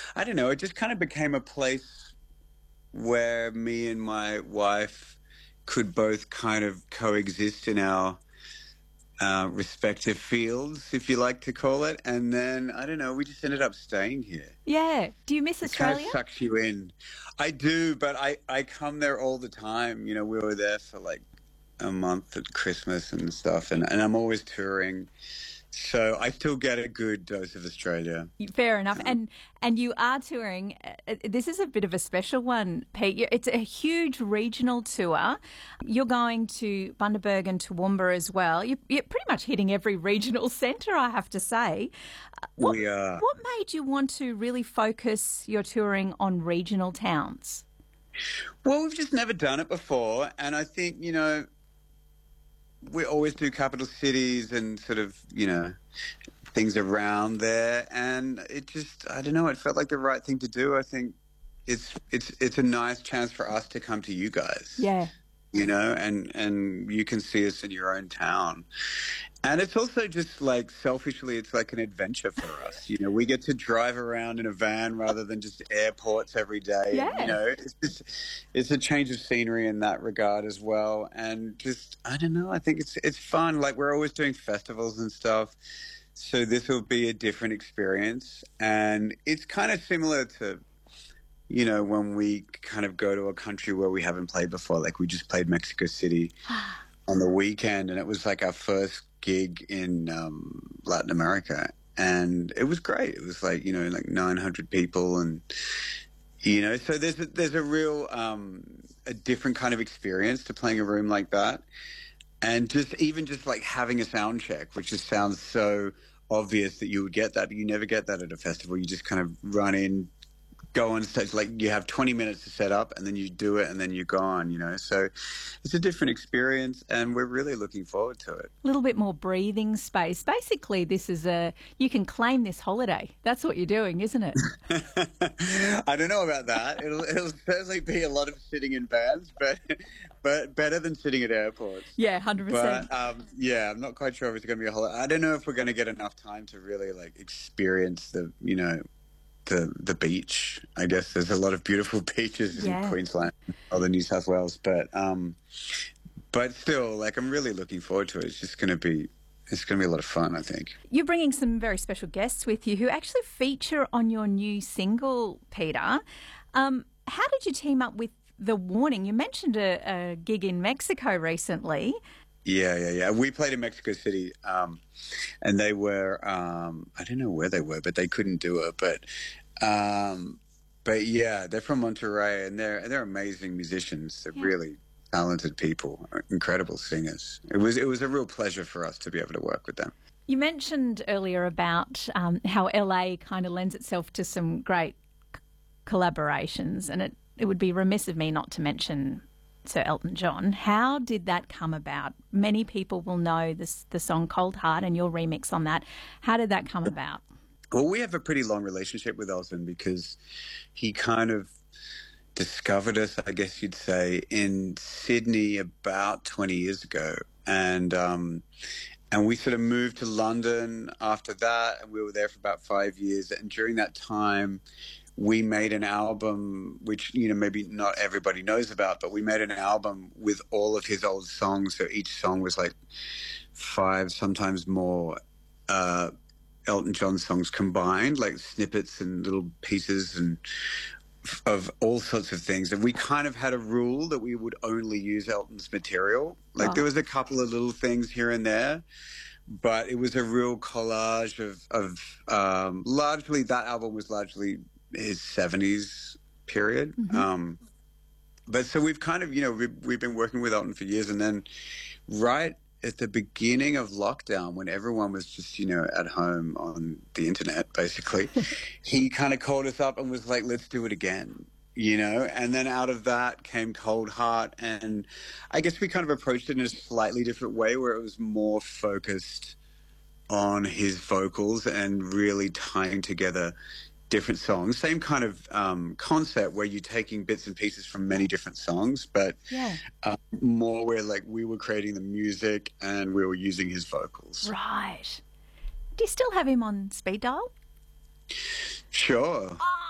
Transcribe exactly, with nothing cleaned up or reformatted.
I don't know, it just kind of became a place where me and my wife could both kind of coexist in our uh, respective fields, if you like to call it. And then, I don't know, we just ended up staying here. Yeah. Do you miss It kind of Australia? sucks you in. I do, but I, I come there all the time. You know, we were there for like a month at Christmas and stuff, and, and I'm always touring. So I still get a good dose of Australia. Fair enough. Um, And and you are touring. uh, This is a bit of a special one, Pete. You- It's a huge regional tour. You're going to Bundaberg and Toowoomba as well. You're, you're pretty much hitting every regional centre, I have to say. Uh, What we are. what made you want to really focus your touring on regional towns? Well, we've just never done it before, and I think you know we always do capital cities and sort of you know things around there, and it just I don't know. It felt like the right thing to do. I think it's it's it's a nice chance for us to come to you guys, Yeah. you know, and and you can see us in your own town. And it's also just like selfishly, it's like an adventure for us. You know, we get to drive around in a van rather than just airports every day. And, you Yeah. know, it's just, it's a change of scenery in that regard as well. And just, I don't know, I think it's it's fun. Like we're always doing festivals and stuff. So this will be a different experience. And it's kind of similar to, you know, when we kind of go to a country where we haven't played before. Like we just played Mexico City on the weekend, and it was like our first gig in um, Latin America, and it was great. It was like you know like nine hundred people, and you know so there's a, there's a real um, a different kind of experience to playing a room like that, and just even just like having a sound check, which just sounds so obvious that you would get that, but you never get that at a festival. You just kind of run in, go on stage, like you have twenty minutes to set up and then you do it and then you're gone, you know. So it's a different experience and we're really looking forward to it. A little bit more breathing space. Basically, this is a, you can claim this holiday. That's what you're doing, isn't it? I don't know about that. It'll, it'll certainly be a lot of sitting in vans, but but better than sitting at airports. Yeah, one hundred percent. But um, yeah, I'm not quite sure if it's going to be a holiday. I don't know if we're going to get enough time to really like experience the, you know, the the beach. I guess there's a lot of beautiful beaches in Yeah. Queensland or the New South Wales, but um, but still, like I'm really looking forward to it. It's just going to be it's going to be a lot of fun, I think. You're bringing some very special guests with you who actually feature on your new single, Peter. Um, how did you team up with The Warning? You mentioned a, a gig in Mexico recently. Yeah, yeah, yeah. We played in Mexico City, um, and they were um, I don't know where they were, but they couldn't do it. But um, but yeah, they're from Monterrey, and they're they're amazing musicians. They're Yeah. really talented people, incredible singers. It was it was a real pleasure for us to be able to work with them. You mentioned earlier about um, how L A kind of lends itself to some great c- collaborations, and it, it would be remiss of me not to mention Sir Elton John. How did that come about? Many people will know this, the song Cold Heart and your remix on that. How did that come about? Well, we have a pretty long relationship with Elton because he kind of discovered us, I guess you'd say, in Sydney about twenty years ago. And um, and we sort of moved to London after that, and we were there for about five years. And during that time, we made an album, which, you know, maybe not everybody knows about, but we made an album with all of his old songs. So each song was like five, sometimes more uh, Elton John songs combined, like snippets and little pieces and of all sorts of things. And we kind of had a rule that we would only use Elton's material. Like Oh, there was a couple of little things here and there, but it was a real collage of, of um, largely that album was largely his seventies period. hmm. Um, but so we've kind of, you know, we've, we've been working with Elton for years. And then right at the beginning of lockdown, when everyone was just, you know, at home on the internet, basically, he kind of called us up and was like, let's do it again, you know? And then out of that came Cold Heart. And I guess we kind of approached it in a slightly different way where it was more focused on his vocals and really tying together different songs. Same kind of um, concept where you're taking bits and pieces from many different songs, but Yeah. uh, more where like we were creating the music and we were using his vocals. Right. Do you still have him on speed dial? Sure.